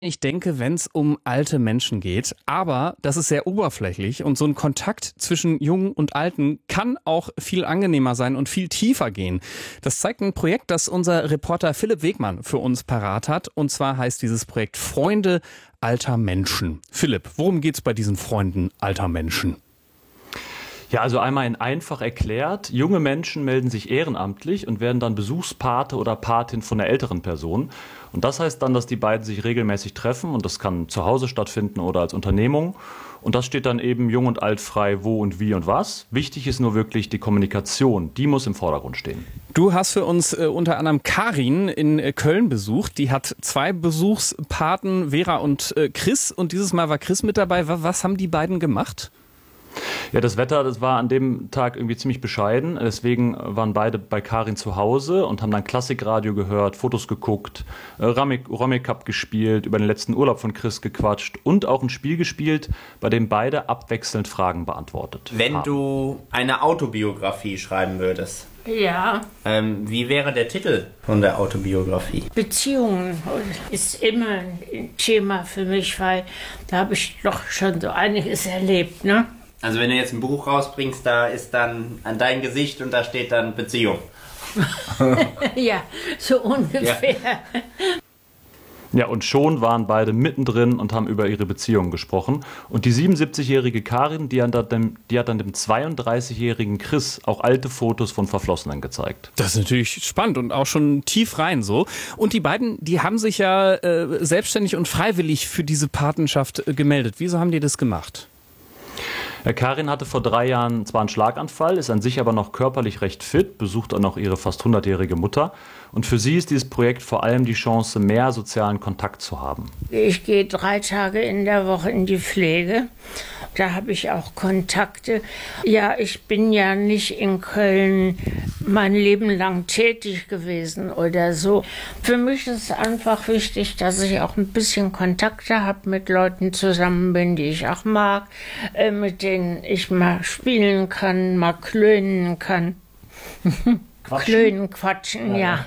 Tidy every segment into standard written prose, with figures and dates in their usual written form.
Ich denke, wenn es um alte Menschen geht, aber das ist sehr oberflächlich und so ein Kontakt zwischen Jungen und Alten kann auch viel angenehmer sein und viel tiefer gehen. Das zeigt ein Projekt, das unser Reporter Philipp Wegmann für uns parat hat. Und zwar heißt dieses Projekt Freunde alter Menschen. Philipp, worum geht's bei diesen Freunden alter Menschen? Ja, also einmal in einfach erklärt, junge Menschen melden sich ehrenamtlich und werden dann Besuchspate oder Patin von der älteren Person. Und das heißt dann, dass die beiden sich regelmäßig treffen und das kann zu Hause stattfinden oder als Unternehmung. Und das steht dann eben jung und alt frei, wo und wie und was. Wichtig ist nur wirklich die Kommunikation, die muss im Vordergrund stehen. Du hast für uns unter anderem Karin in Köln besucht. Die hat 2 Besuchspaten, Vera und Chris. Und dieses Mal war Chris mit dabei. Was haben die beiden gemacht? Ja, das Wetter, das war an dem Tag irgendwie ziemlich bescheiden. Deswegen waren beide bei Karin zu Hause und haben dann Klassikradio gehört, Fotos geguckt, Rummikub gespielt, über den letzten Urlaub von Chris gequatscht und auch ein Spiel gespielt, bei dem beide abwechselnd Fragen beantwortet Wenn haben. du eine Autobiografie schreiben würdest, Ja, wie wäre der Titel von der Autobiografie? Beziehungen ist immer ein Thema für mich, weil da habe ich doch schon so einiges erlebt, ne? Also wenn du jetzt ein Buch rausbringst, da ist dann an dein Gesicht und da steht dann Beziehung. Ja, so ungefähr. Ja, und schon waren beide mittendrin und haben über ihre Beziehung gesprochen. Und die 77-jährige Karin, die hat dann dem 32-jährigen Chris auch alte Fotos von Verflossenen gezeigt. Das ist natürlich spannend und auch schon tief rein so. Und die beiden, die haben sich ja selbstständig und freiwillig für diese Patenschaft gemeldet. Wieso haben die das gemacht? Karin hatte vor 3 Jahren zwar einen Schlaganfall, ist an sich aber noch körperlich recht fit, besucht auch noch ihre fast 100-jährige Mutter. Und für sie ist dieses Projekt vor allem die Chance, mehr sozialen Kontakt zu haben. Ich gehe 3 Tage in der Woche in die Pflege. Da habe ich auch Kontakte. Ja, ich bin ja nicht in Köln mein Leben lang tätig gewesen oder so. Für mich ist es einfach wichtig, dass ich auch ein bisschen Kontakte habe, mit Leuten zusammen bin, die ich auch mag, mit denen ich mal spielen kann, mal klönen kann. Klönen, quatschen, ja.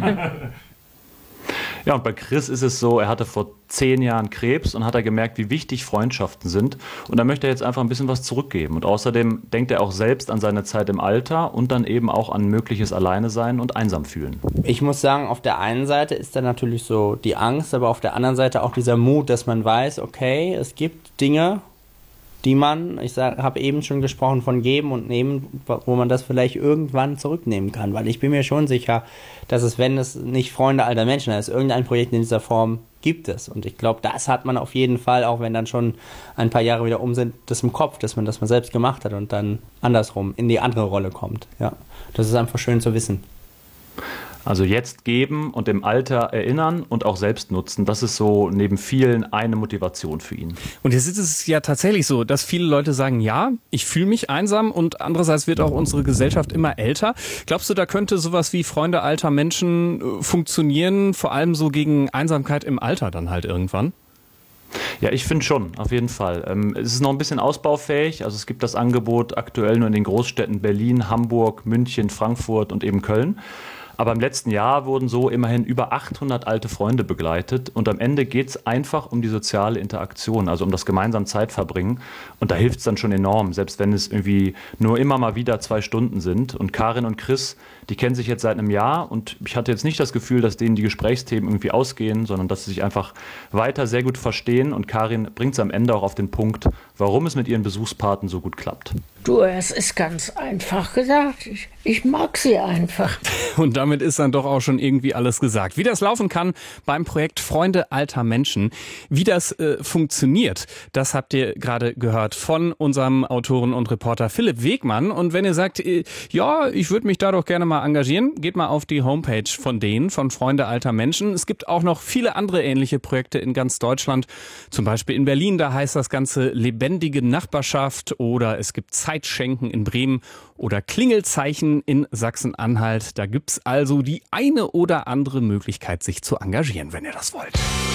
Ja, und bei Chris ist es so, er hatte vor 10 Jahren Krebs und hat er gemerkt, wie wichtig Freundschaften sind. Und da möchte er jetzt einfach ein bisschen was zurückgeben. Und außerdem denkt er auch selbst an seine Zeit im Alter und dann eben auch an mögliches Alleinesein und einsam fühlen. Ich muss sagen, auf der einen Seite ist da natürlich so die Angst, aber auf der anderen Seite auch dieser Mut, dass man weiß, okay, es gibt Dinge, die man, habe eben schon gesprochen von geben und nehmen, wo man das vielleicht irgendwann zurücknehmen kann. Weil ich bin mir schon sicher, dass es, wenn es nicht Freunde alter Menschen ist, irgendein Projekt in dieser Form gibt es. Und ich glaube, das hat man auf jeden Fall, auch wenn dann schon ein paar Jahre wieder um sind, das im Kopf, dass man das mal selbst gemacht hat und dann andersrum in die andere Rolle kommt. Ja, das ist einfach schön zu wissen. Also jetzt geben und im Alter erinnern und auch selbst nutzen, das ist so neben vielen eine Motivation für ihn. Und jetzt ist es ja tatsächlich so, dass viele Leute sagen, ja, ich fühle mich einsam und andererseits wird auch unsere Gesellschaft immer älter. Glaubst du, da könnte sowas wie Freunde alter Menschen funktionieren, vor allem so gegen Einsamkeit im Alter dann halt irgendwann? Ja, ich finde schon, auf jeden Fall. Es ist noch ein bisschen ausbaufähig. Also es gibt das Angebot aktuell nur in den Großstädten Berlin, Hamburg, München, Frankfurt und eben Köln. Aber im letzten Jahr wurden so immerhin über 800 alte Freunde begleitet. Und am Ende geht es einfach um die soziale Interaktion, also um das gemeinsame Zeitverbringen. Und da hilft es dann schon enorm, selbst wenn es irgendwie nur immer mal wieder 2 Stunden sind. Und Karin und Chris, die kennen sich jetzt seit einem Jahr. Und ich hatte jetzt nicht das Gefühl, dass denen die Gesprächsthemen irgendwie ausgehen, sondern dass sie sich einfach weiter sehr gut verstehen. Und Karin bringt es am Ende auch auf den Punkt, warum es mit ihren Besuchspaten so gut klappt. Du, es ist ganz einfach gesagt. Ich mag sie einfach. Und damit ist dann doch auch schon irgendwie alles gesagt. Wie das laufen kann beim Projekt Freunde alter Menschen, wie das funktioniert, das habt ihr gerade gehört von unserem Autoren und Reporter Philipp Wegmann. Und wenn ihr sagt, ja, ich würde mich da doch gerne mal engagieren, geht mal auf die Homepage von denen, von Freunde alter Menschen. Es gibt auch noch viele andere ähnliche Projekte in ganz Deutschland. Zum Beispiel in Berlin, da heißt das Ganze lebendige Nachbarschaft, oder es gibt Zeitschenken in Bremen oder Klingelzeichen in Sachsen-Anhalt. Da gibt's also die eine oder andere Möglichkeit, sich zu engagieren, wenn ihr das wollt.